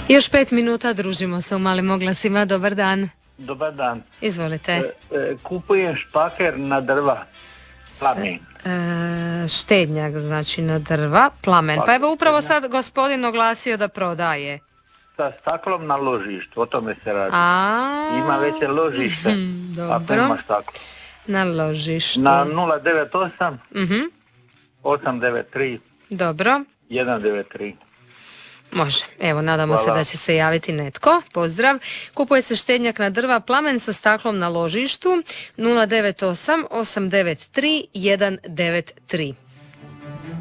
Još 5 minuta družimo se u Malim oglasima. Dobar dan. Dobar dan. Izvolite. Kupujem špaker na drva. Plamen. Štednjak znači na drva. Plamen. Pa evo upravo sad gospodin oglasio da prodaje. Sa staklom na ložištu, o tome se radi. Ima veće ložište. Dobro. Ima staklo. Na ložištu. Na 098 893 Dobro. 193. Može. Evo, nadamo se da će se javiti netko. Pozdrav. Kupuje se štednjak na drva Plamen sa staklom na ložištu 098 893 193.